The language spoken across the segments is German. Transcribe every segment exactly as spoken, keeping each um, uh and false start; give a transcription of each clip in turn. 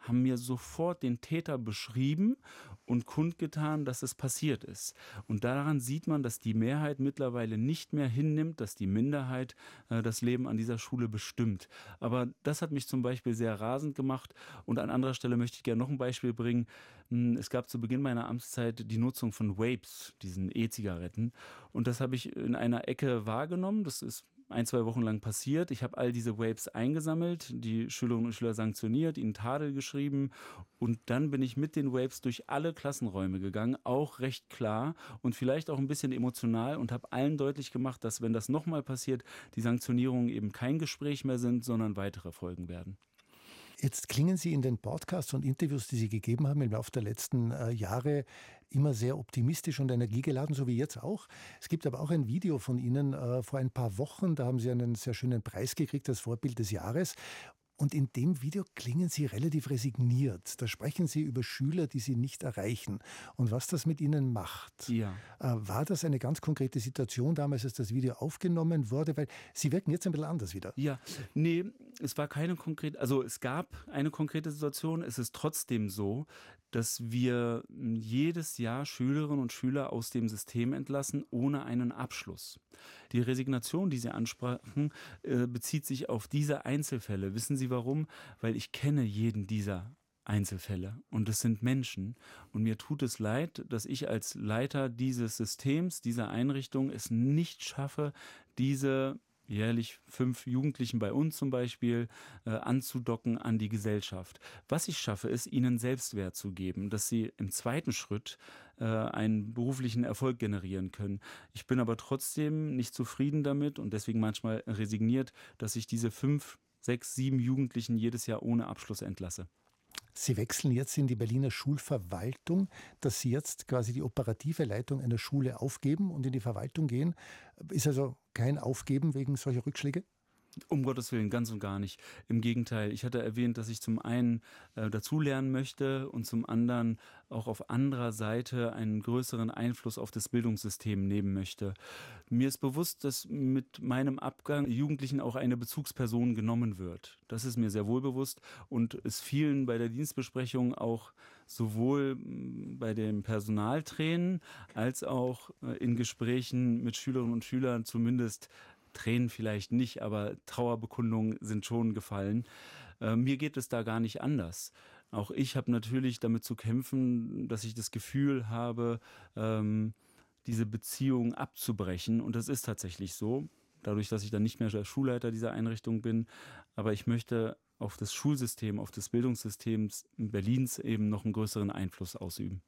haben mir sofort den Täter beschrieben und kundgetan, dass es passiert ist. Und daran sieht man, dass die Mehrheit mittlerweile nicht mehr hinnimmt, dass die Minderheit äh, das Leben an dieser Schule bestimmt. Aber das hat mich zum Beispiel sehr rasend gemacht. Und an anderer Stelle möchte ich gerne noch ein Beispiel bringen. Es gab zu Beginn meiner Amtszeit die Nutzung von Vapes, diesen E-Zigaretten. Und das habe ich in einer Ecke wahrgenommen. Das ist ein, zwei Wochen lang passiert. Ich habe all diese Vapes eingesammelt, die Schülerinnen und Schüler sanktioniert, ihnen Tadel geschrieben und dann bin ich mit den Vapes durch alle Klassenräume gegangen, auch recht klar und vielleicht auch ein bisschen emotional und habe allen deutlich gemacht, dass wenn das nochmal passiert, die Sanktionierungen eben kein Gespräch mehr sind, sondern weitere Folgen werden. Jetzt klingen Sie in den Podcasts und Interviews, die Sie gegeben haben im Laufe der letzten äh, Jahre, immer sehr optimistisch und energiegeladen, so wie jetzt auch. Es gibt aber auch ein Video von Ihnen äh, vor ein paar Wochen, da haben Sie einen sehr schönen Preis gekriegt, das Vorbild des Jahres. Und in dem Video klingen Sie relativ resigniert. Da sprechen Sie über Schüler, die Sie nicht erreichen und was das mit ihnen macht. Ja. Äh, war das eine ganz konkrete Situation damals, als das Video aufgenommen wurde? Weil Sie wirken jetzt ein bisschen anders wieder. Ja, nee, es war keine konkrete, also es gab eine konkrete Situation. Es ist trotzdem so, dass wir jedes Jahr Schülerinnen und Schüler aus dem System entlassen, ohne einen Abschluss. Die Resignation, die Sie ansprachen, äh, bezieht sich auf diese Einzelfälle. Wissen Sie warum? Weil ich kenne jeden dieser Einzelfälle und es sind Menschen und mir tut es leid, dass ich als Leiter dieses Systems, dieser Einrichtung es nicht schaffe, diese jährlich fünf Jugendlichen bei uns zum Beispiel äh, anzudocken an die Gesellschaft. Was ich schaffe, ist, ihnen Selbstwert zu geben, dass sie im zweiten Schritt äh, einen beruflichen Erfolg generieren können. Ich bin aber trotzdem nicht zufrieden damit und deswegen manchmal resigniert, dass ich diese fünf, sechs, sieben Jugendlichen jedes Jahr ohne Abschluss entlasse. Sie wechseln jetzt in die Berliner Schulverwaltung, dass Sie jetzt quasi die operative Leitung einer Schule aufgeben und in die Verwaltung gehen. Ist also kein Aufgeben wegen solcher Rückschläge? Um Gottes Willen, ganz und gar nicht. Im Gegenteil, ich hatte erwähnt, dass ich zum einen äh, dazulernen möchte und zum anderen auch auf anderer Seite einen größeren Einfluss auf das Bildungssystem nehmen möchte. Mir ist bewusst, dass mit meinem Abgang Jugendlichen auch eine Bezugsperson genommen wird. Das ist mir sehr wohl bewusst und es fielen bei der Dienstbesprechung auch sowohl bei dem Personaltränen als auch äh, in Gesprächen mit Schülerinnen und Schülern zumindest Tränen vielleicht nicht, aber Trauerbekundungen sind schon gefallen. Äh, mir geht es da gar nicht anders. Auch ich habe natürlich damit zu kämpfen, dass ich das Gefühl habe, ähm, diese Beziehung abzubrechen. Und das ist tatsächlich so, dadurch, dass ich dann nicht mehr der Schulleiter dieser Einrichtung bin. Aber ich möchte auf das Schulsystem, auf das Bildungssystem Berlins eben noch einen größeren Einfluss ausüben.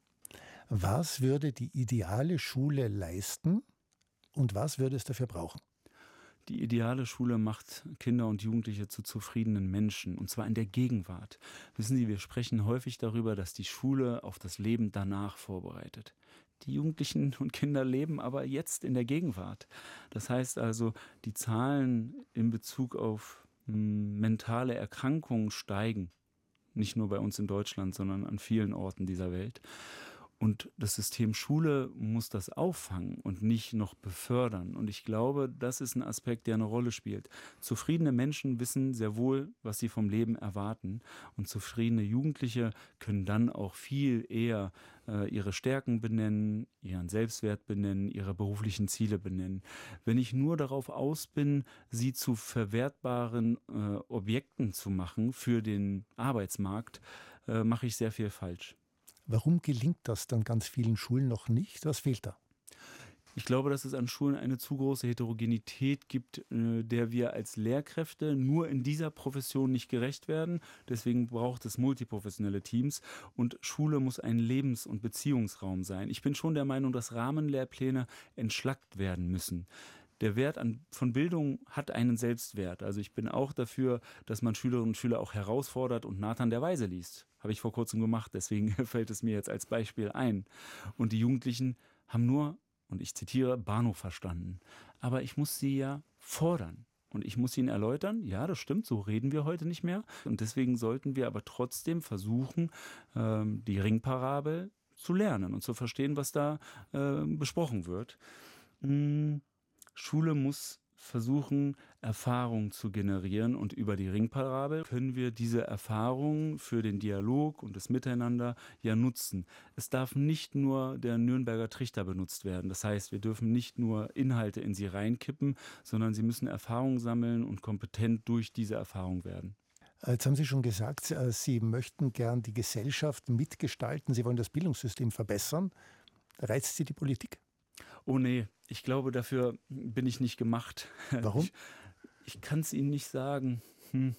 Was würde die ideale Schule leisten und was würde es dafür brauchen? Die ideale Schule macht Kinder und Jugendliche zu zufriedenen Menschen, und zwar in der Gegenwart. Wissen Sie, wir sprechen häufig darüber, dass die Schule auf das Leben danach vorbereitet. Die Jugendlichen und Kinder leben aber jetzt in der Gegenwart. Das heißt also, die Zahlen in Bezug auf m, mentale Erkrankungen steigen. Nicht nur bei uns in Deutschland, sondern an vielen Orten dieser Welt. Und das System Schule muss das auffangen und nicht noch befördern. Und ich glaube, das ist ein Aspekt, der eine Rolle spielt. Zufriedene Menschen wissen sehr wohl, was sie vom Leben erwarten. Und zufriedene Jugendliche können dann auch viel eher äh, ihre Stärken benennen, ihren Selbstwert benennen, ihre beruflichen Ziele benennen. Wenn ich nur darauf aus bin, sie zu verwertbaren äh, Objekten zu machen für den Arbeitsmarkt, äh, mache ich sehr viel falsch. Warum gelingt das dann ganz vielen Schulen noch nicht? Was fehlt da? Ich glaube, dass es an Schulen eine zu große Heterogenität gibt, der wir als Lehrkräfte nur in dieser Profession nicht gerecht werden. Deswegen braucht es multiprofessionelle Teams und Schule muss ein Lebens- und Beziehungsraum sein. Ich bin schon der Meinung, dass Rahmenlehrpläne entschlackt werden müssen. Der Wert an, von Bildung hat einen Selbstwert. Also ich bin auch dafür, dass man Schülerinnen und Schüler auch herausfordert und Nathan der Weise liest. Habe ich vor kurzem gemacht, deswegen fällt es mir jetzt als Beispiel ein. Und die Jugendlichen haben nur, und ich zitiere, Bahnhof verstanden. Aber ich muss sie ja fordern. Und ich muss ihnen erläutern, ja, das stimmt, so reden wir heute nicht mehr. Und deswegen sollten wir aber trotzdem versuchen, ähm, die Ringparabel zu lernen und zu verstehen, was da äh, besprochen wird. Hm. Schule muss versuchen, Erfahrung zu generieren. Und über die Ringparabel können wir diese Erfahrung für den Dialog und das Miteinander ja nutzen. Es darf nicht nur der Nürnberger Trichter benutzt werden. Das heißt, wir dürfen nicht nur Inhalte in sie reinkippen, sondern sie müssen Erfahrung sammeln und kompetent durch diese Erfahrung werden. Jetzt haben Sie schon gesagt, Sie möchten gern die Gesellschaft mitgestalten. Sie wollen das Bildungssystem verbessern. Reizt Sie die Politik? Oh nee, ich glaube, dafür bin ich nicht gemacht. Warum? Ich, ich kann es Ihnen nicht sagen. Hm.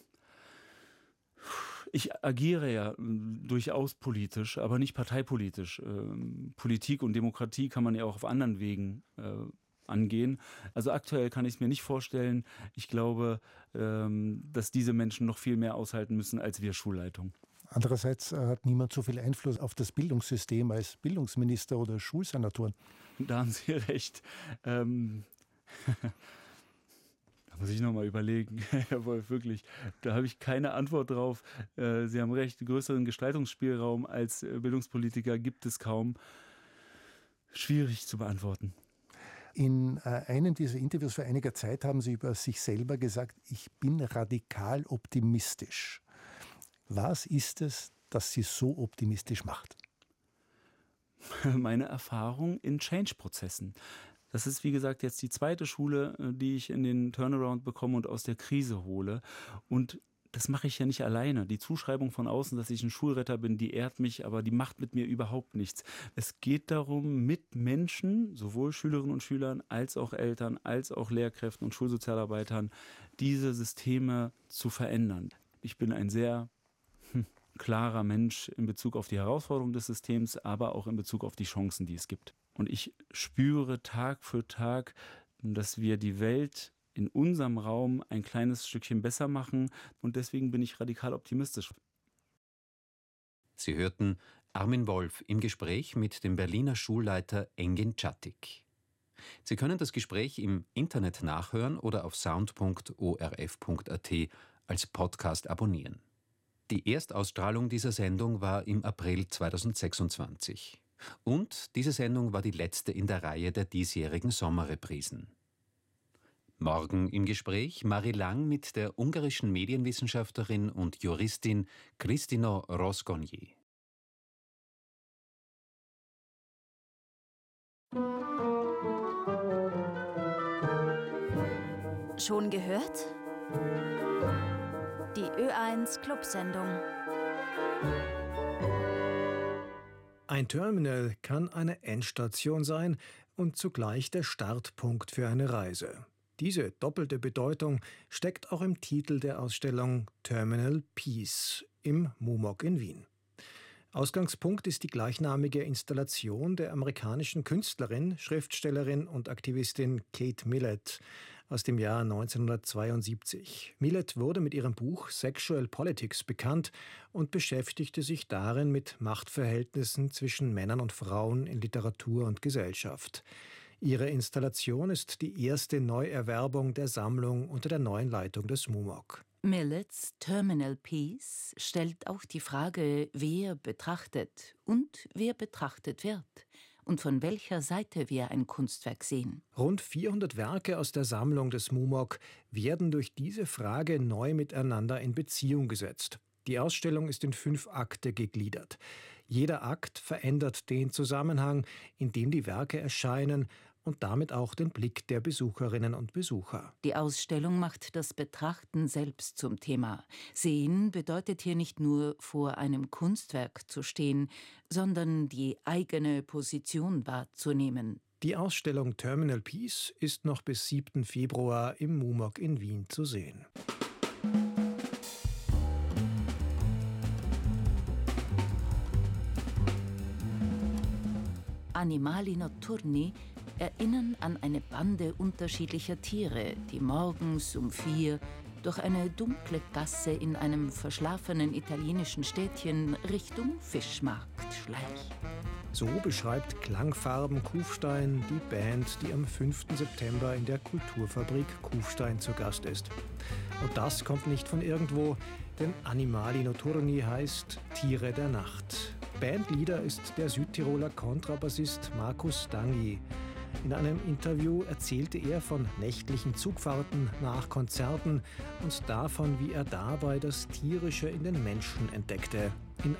Ich agiere ja durchaus politisch, aber nicht parteipolitisch. Ähm, Politik und Demokratie kann man ja auch auf anderen Wegen äh, angehen. Also aktuell kann ich es mir nicht vorstellen. Ich glaube, ähm, dass diese Menschen noch viel mehr aushalten müssen als wir Schulleitung. Andererseits hat niemand so viel Einfluss auf das Bildungssystem als Bildungsminister oder Schulsenatoren. Da haben Sie recht. Ähm, da muss ich nochmal überlegen. Herr Wolf, wirklich, da habe ich keine Antwort drauf. Äh, Sie haben recht, größeren Gestaltungsspielraum als Bildungspolitiker gibt es kaum. Schwierig zu beantworten. In äh, einem dieser Interviews vor einiger Zeit haben Sie über sich selber gesagt, ich bin radikal optimistisch. Was ist es, das Sie so optimistisch macht? Meine Erfahrung in Change-Prozessen. Das ist, wie gesagt, jetzt die zweite Schule, die ich in den Turnaround bekomme und aus der Krise hole. Und das mache ich ja nicht alleine. Die Zuschreibung von außen, dass ich ein Schulretter bin, die ehrt mich, aber die macht mit mir überhaupt nichts. Es geht darum, mit Menschen, sowohl Schülerinnen und Schülern, als auch Eltern, als auch Lehrkräften und Schulsozialarbeitern, diese Systeme zu verändern. Ich bin ein sehr hm, klarer Mensch in Bezug auf die Herausforderungen des Systems, aber auch in Bezug auf die Chancen, die es gibt. Und ich spüre Tag für Tag, dass wir die Welt in unserem Raum ein kleines Stückchen besser machen. Und deswegen bin ich radikal optimistisch. Sie hörten Armin Wolf im Gespräch mit dem Berliner Schulleiter Engin Czatik. Sie können das Gespräch im Internet nachhören oder auf sound punkt o r f punkt a t als Podcast abonnieren. Die Erstausstrahlung dieser Sendung war im April zweitausendsechsundzwanzig. Und diese Sendung war die letzte in der Reihe der diesjährigen Sommerreprisen. Morgen im Gespräch Marie Lang mit der ungarischen Medienwissenschaftlerin und Juristin Kristino Rozgonyi. Schon gehört? Die Ö eins Clubsendung. Ein Terminal kann eine Endstation sein und zugleich der Startpunkt für eine Reise. Diese doppelte Bedeutung steckt auch im Titel der Ausstellung Terminal Peace im MUMOC in Wien. Ausgangspunkt ist die gleichnamige Installation der amerikanischen Künstlerin, Schriftstellerin und Aktivistin Kate Millett aus dem Jahr neunzehnhundertzweiundsiebzig. Millett wurde mit ihrem Buch Sexual Politics bekannt und beschäftigte sich darin mit Machtverhältnissen zwischen Männern und Frauen in Literatur und Gesellschaft. Ihre Installation ist die erste Neuerwerbung der Sammlung unter der neuen Leitung des MUMOC. Milletts Terminal Peace stellt auch die Frage, wer betrachtet und wer betrachtet wird und von welcher Seite wir ein Kunstwerk sehen. Rund vierhundert Werke aus der Sammlung des MUMOC werden durch diese Frage neu miteinander in Beziehung gesetzt. Die Ausstellung ist in fünf Akte gegliedert. Jeder Akt verändert den Zusammenhang, in dem die Werke erscheinen und damit auch den Blick der Besucherinnen und Besucher. Die Ausstellung macht das Betrachten selbst zum Thema. Sehen bedeutet hier nicht nur vor einem Kunstwerk zu stehen, sondern die eigene Position wahrzunehmen. Die Ausstellung Terminal Peace ist noch bis siebten Februar im MUMOC in Wien zu sehen. Animali notturni erinnern an eine Bande unterschiedlicher Tiere, die morgens um vier durch eine dunkle Gasse in einem verschlafenen italienischen Städtchen Richtung Fischmarkt schleicht. So beschreibt Klangfarben Kufstein die Band, die am fünften September in der Kulturfabrik Kufstein zu Gast ist. Und das kommt nicht von irgendwo, denn Animali notturni heißt Tiere der Nacht. Bandleader ist der Südtiroler Kontrabassist Markus Stangi. In einem Interview erzählte er von nächtlichen Zugfahrten nach Konzerten und davon, wie er dabei das Tierische in den Menschen entdeckte. In